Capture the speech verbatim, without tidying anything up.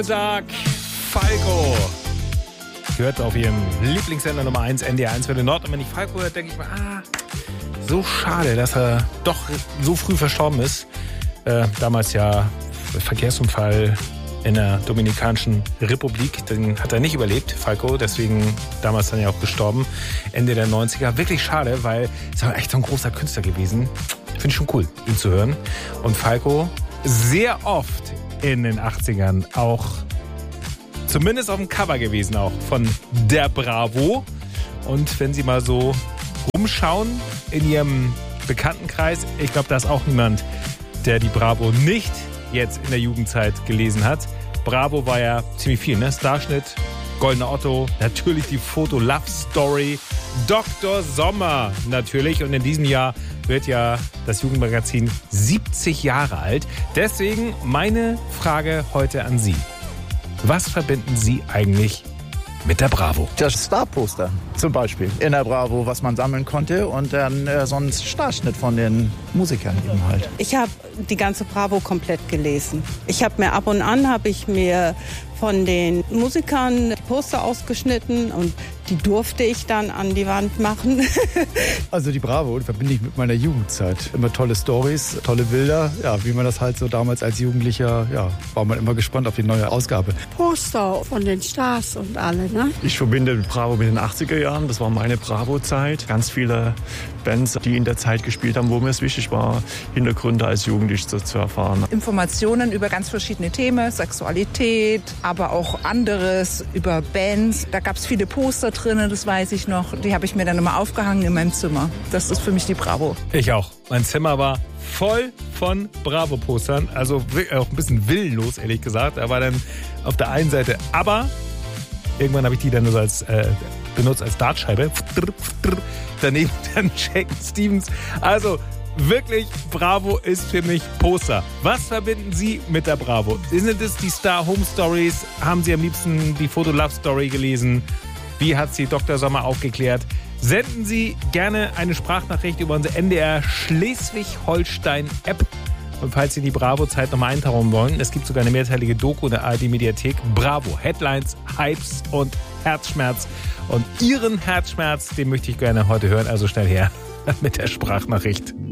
Tag, Falco. Gehört auf ihrem Lieblingssender Nummer eins, N D R eins für den Nord. Und wenn ich Falco höre, denke ich mir, ah, so schade, dass er doch so früh verstorben ist. Äh, damals ja Verkehrsunfall in der Dominikanischen Republik. Den hat er nicht überlebt, Falco. Deswegen damals dann ja auch gestorben. Ende der neunziger. Wirklich schade, weil es war echt so ein großer Künstler gewesen. Finde ich schon cool, ihn zu hören. Und Falco sehr oft in den achtzigern auch zumindest auf dem Cover gewesen, auch von der Bravo. Und wenn Sie mal so rumschauen in Ihrem Bekanntenkreis, ich glaube, da ist auch niemand, der die Bravo nicht jetzt in der Jugendzeit gelesen hat. Bravo war ja ziemlich viel, ne? Starschnitt, Goldener Otto, natürlich die Foto Love Story, Doktor Sommer natürlich. Und in diesem Jahr wird ja das Jugendmagazin siebzig Jahre alt. Deswegen meine Frage heute an Sie. Was verbinden Sie eigentlich mit der Bravo? Das Starposter zum Beispiel in der Bravo, was man sammeln konnte, und dann äh, so ein Starschnitt von den Musikern eben halt. Ich habe die ganze Bravo komplett gelesen. Ich habe mir ab und an, habe ich mir von den Musikern die Poster ausgeschnitten und die durfte ich dann an die Wand machen. Also die Bravo verbinde ich mit meiner Jugendzeit. Immer tolle Storys, tolle Bilder. Ja, wie man das halt so damals als Jugendlicher, ja, war man immer gespannt auf die neue Ausgabe. Poster von den Stars und alle, ne? Ich verbinde Bravo mit den achtziger Jahren. Das war meine Bravo-Zeit. Ganz viele Bands, die in der Zeit gespielt haben, wo mir es wichtig war, Hintergründe als Jugendlich zu, zu erfahren. Informationen über ganz verschiedene Themen, Sexualität, aber auch anderes, über Bands. Da gab es viele Poster drin, das weiß ich noch. Die habe ich mir dann immer aufgehangen in meinem Zimmer. Das ist für mich die Bravo. Ich auch. Mein Zimmer war voll von Bravo-Postern. Also auch ein bisschen willenlos, ehrlich gesagt. Da war dann auf der einen Seite, aber irgendwann habe ich die dann nur als äh, benutzt als Dartscheibe. Daneben dann Jack Stevens. Also wirklich, Bravo ist für mich Poster. Was verbinden Sie mit der Bravo? Sind es die Star Home Stories? Haben Sie am liebsten die Foto Love Story gelesen? Wie hat sie Doktor Sommer aufgeklärt? Senden Sie gerne eine Sprachnachricht über unsere N D R Schleswig-Holstein-App. Und falls Sie in die Bravo-Zeit nochmal eintauchen wollen, es gibt sogar eine mehrteilige Doku in der A R D-Mediathek. Bravo, Headlines, Hypes und Herzschmerz. Und Ihren Herzschmerz, den möchte ich gerne heute hören. Also schnell her mit der Sprachnachricht.